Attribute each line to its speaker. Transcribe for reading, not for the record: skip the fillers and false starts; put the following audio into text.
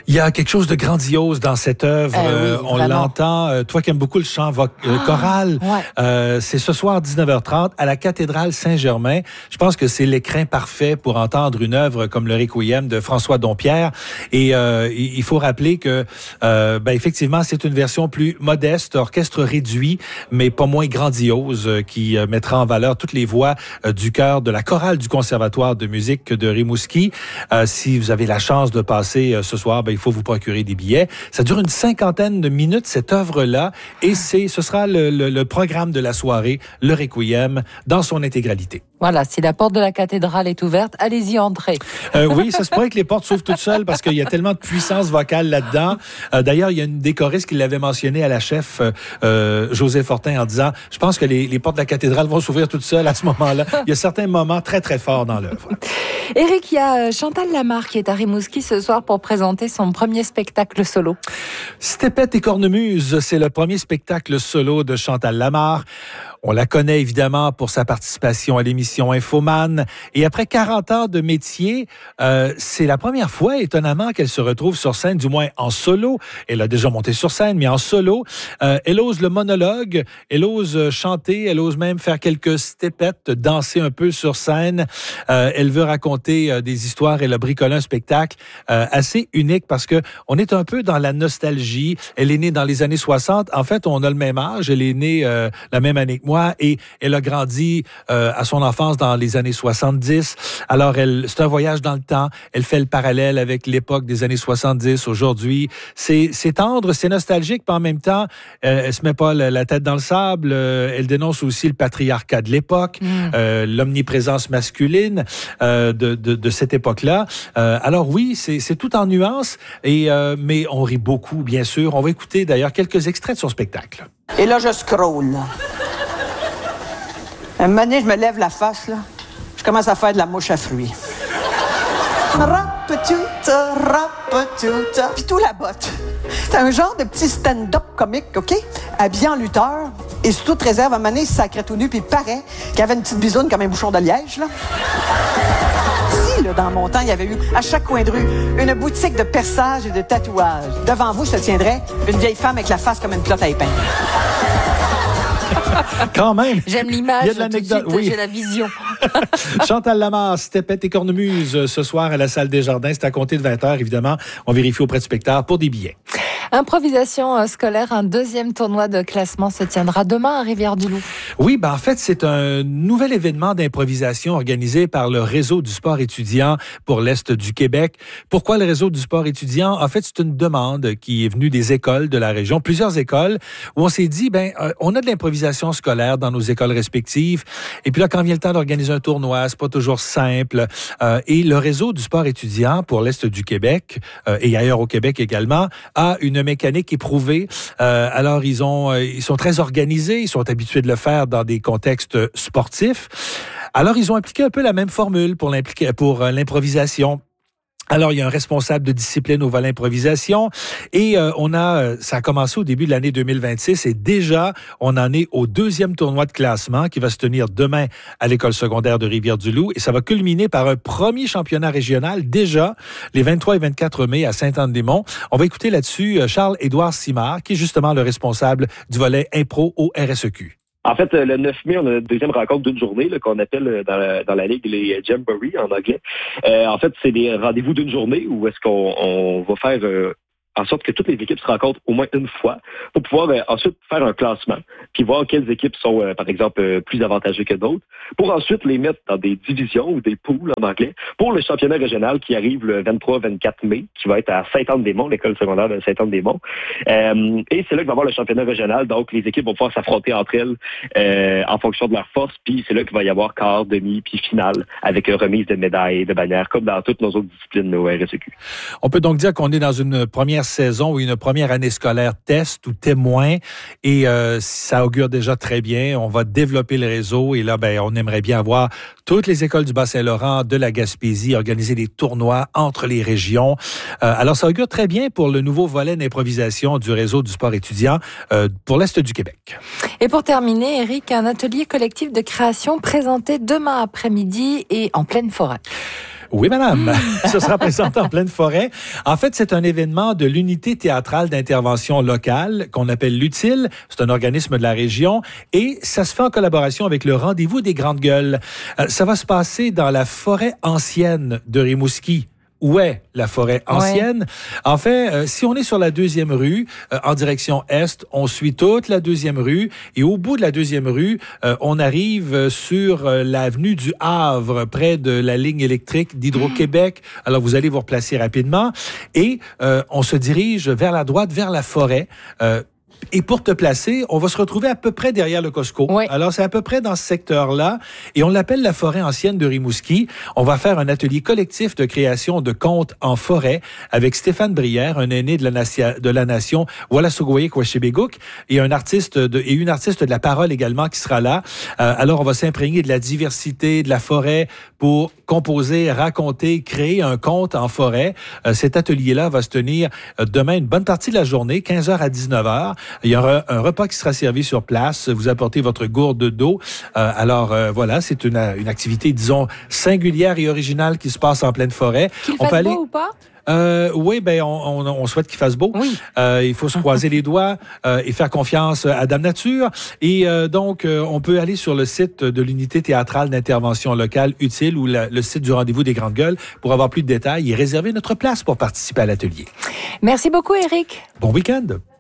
Speaker 1: Il y a quelque chose de grandiose dans cette œuvre.
Speaker 2: Oui,
Speaker 1: on l'entend. Toi qui aimes beaucoup le chant choral, c'est ce soir 19h30 à la cathédrale Saint-Germain. Je pense que c'est l'écrin parfait pour entendre une œuvre comme le Requiem de François Dompierre. Et il faut rappeler que, effectivement, c'est une version plus modeste, orchestre réduit, mais pas moins grandiose, qui mettra en valeur toutes les voix du chœur de la chorale du Conservatoire de musique de Rimouski. Si vous avez la chance de passer ce soir, il faut vous procurer des billets. Ça dure une 50aine de minutes, cette œuvre-là, et ce sera le programme de la soirée, le Requiem, dans son intégralité.
Speaker 2: Voilà, si la porte de la cathédrale est ouverte, allez-y, entrez.
Speaker 1: Oui, ça se pourrait que les portes s'ouvrent toutes seules parce qu'il y a tellement de puissance vocale là-dedans. D'ailleurs, il y a une des choristes qui l'avait mentionné à la chef, José Fortin, en disant, je pense que les portes de la cathédrale vont s'ouvrir toutes seules à ce moment-là. Il y a certains moments très, très forts dans l'œuvre.
Speaker 2: Éric, il y a Chantal Lamarre qui est à Rimouski ce soir pour présenter son premier spectacle solo.
Speaker 1: Stépette et cornemuse, c'est le premier spectacle solo de Chantal Lamarre. On la connaît évidemment pour sa participation à l'émission Infoman. Et après 40 ans de métier, c'est la première fois, étonnamment, qu'elle se retrouve sur scène, du moins en solo. Elle a déjà monté sur scène, mais en solo. Elle ose le monologue, elle ose chanter, elle ose même faire quelques steppettes, danser un peu sur scène. Elle veut raconter des histoires. Elle a bricolé un spectacle assez unique parce que on est un peu dans la nostalgie. Elle est née dans les années 60. En fait, on a le même âge. Elle est née la même année que moi. Et elle a grandi à son enfance dans les années 70. Alors, c'est un voyage dans le temps. Elle fait le parallèle avec l'époque des années 70 aujourd'hui. C'est tendre, c'est nostalgique, mais en même temps, elle se met pas la tête dans le sable. Elle dénonce aussi le patriarcat de l'époque, l'omniprésence masculine de cette époque-là. Alors oui, c'est tout en nuances, mais on rit beaucoup, bien sûr. On va écouter d'ailleurs quelques extraits de son spectacle.
Speaker 3: Et là, je scroll, là. Un moment donné, je me lève la face, là. Je commence à faire de la mouche à fruits. Rap-tuta. Puis tout la botte. C'est un genre de petit stand-up comique, OK? Habillé en lutteur. Et sous toute réserve, à un moment donné, il se sacrait tout nu, puis il paraît qu'il avait une petite bisoune comme un bouchon de liège, là. Si, là, dans mon temps, il y avait eu, à chaque coin de rue, une boutique de perçage et de tatouage. Devant vous se tiendrait une vieille femme avec la face comme une plotte à épingle.
Speaker 1: Quand même.
Speaker 2: J'aime l'image.
Speaker 1: Il y a de l'anecdote.
Speaker 2: Tout de suite, j'ai la vision.
Speaker 1: Chantal Lamarre, Stépette et cornemuse ce soir à la salle des Jardins. C'est à compter de 20h, évidemment. On vérifie auprès du spectateur pour des billets.
Speaker 2: Improvisation scolaire, un deuxième tournoi de classement se tiendra demain à Rivière-du-Loup.
Speaker 1: Oui, en fait, c'est un nouvel événement d'improvisation organisé par le Réseau du sport étudiant pour l'Est du Québec. Pourquoi le Réseau du sport étudiant? En fait, c'est une demande qui est venue des écoles de la région, plusieurs écoles, où on s'est dit, on a de l'improvisation scolaire dans nos écoles respectives. Et puis là, quand vient le temps d'organiser un tournoi, c'est pas toujours simple. Et le Réseau du sport étudiant pour l'Est du Québec, et ailleurs au Québec également, a une mécanique éprouvée. Alors, ils sont très organisés, ils sont habitués de le faire dans des contextes sportifs. Alors, ils ont appliqué un peu la même formule pour l'improvisation. Alors, il y a un responsable de discipline au volet improvisation et ça a commencé au début de l'année 2026 et déjà, on en est au deuxième tournoi de classement qui va se tenir demain à l'école secondaire de Rivière-du-Loup et ça va culminer par un premier championnat régional déjà les 23 et 24 mai à Sainte-Anne-des-Monts. On va écouter là-dessus Charles-Édouard Simard qui est justement le responsable du volet impro au RSEQ.
Speaker 4: En fait, le 9 mai, on a la deuxième rencontre d'une journée là, qu'on appelle dans la ligue les Jamboree en anglais. En fait, c'est des rendez-vous d'une journée où est-ce qu'on va faire en sorte que toutes les équipes se rencontrent au moins une fois pour pouvoir ensuite faire un classement, puis voir quelles équipes sont, par exemple, plus avantagées que d'autres, pour ensuite les mettre dans des divisions ou des poules en anglais pour le championnat régional qui arrive le 23-24 mai, qui va être à Sainte-Anne-des-Monts, l'école secondaire de Sainte-Anne-des-Monts. Et c'est là qu'il va y avoir le championnat régional, donc les équipes vont pouvoir s'affronter entre elles en fonction de leur force, puis c'est là qu'il va y avoir quart, demi, puis finale, avec remise de médailles et de bannières, comme dans toutes nos autres disciplines au RSEQ.
Speaker 1: On peut donc dire qu'on est dans une première saison ou une première année scolaire test ou témoin et ça augure déjà très bien. On va développer le réseau et là, on aimerait bien avoir toutes les écoles du Bas-Saint-Laurent, de la Gaspésie, organiser des tournois entre les régions. Alors, ça augure très bien pour le nouveau volet d'improvisation du Réseau du sport étudiant pour l'Est du Québec.
Speaker 2: Et pour terminer, Éric, un atelier collectif de création présenté demain après-midi et en pleine forêt.
Speaker 1: Oui, madame. Ce sera présenté en pleine forêt. En fait, c'est un événement de l'unité théâtrale d'intervention locale qu'on appelle l'UTIL. C'est un organisme de la région et ça se fait en collaboration avec le Rendez-vous des Grandes Gueules. Ça va se passer dans la forêt ancienne de Rimouski. Où est la forêt ancienne? Ouais. En fait, si on est sur la 2e rue, en direction est, on suit toute la 2e rue et au bout de la 2e rue, on arrive sur l'avenue du Havre, près de la ligne électrique d'Hydro-Québec. Alors, vous allez vous replacer rapidement et on se dirige vers la droite, vers la forêt. Et pour te placer, on va se retrouver à peu près derrière le Costco. Oui. Alors, c'est à peu près dans ce secteur-là. Et on l'appelle la forêt ancienne de Rimouski. On va faire un atelier collectif de création de contes en forêt avec Stéphane Brière, un aîné de la nation Wolasogoye-Kwashebeguk, et une artiste de la parole également qui sera là. Alors, on va s'imprégner de la diversité de la forêt pour composer, raconter, créer un conte en forêt. Cet atelier-là va se tenir demain une bonne partie de la journée, 15h à 19h. Il y aura un repas qui sera servi sur place. Vous apportez votre gourde d'eau. Voilà, c'est une activité, disons, singulière et originale qui se passe en pleine forêt.
Speaker 2: Qu'il fasse beau ou pas?
Speaker 1: Oui, on souhaite qu'il fasse beau.
Speaker 2: Oui.
Speaker 1: Il faut se croiser les doigts et faire confiance à Dame Nature. Et donc, on peut aller sur le site de l'unité théâtrale d'intervention locale utile ou le site du Rendez-vous des Grandes Gueules pour avoir plus de détails et réserver notre place pour participer à l'atelier.
Speaker 2: Merci beaucoup, Éric.
Speaker 1: Bon week-end.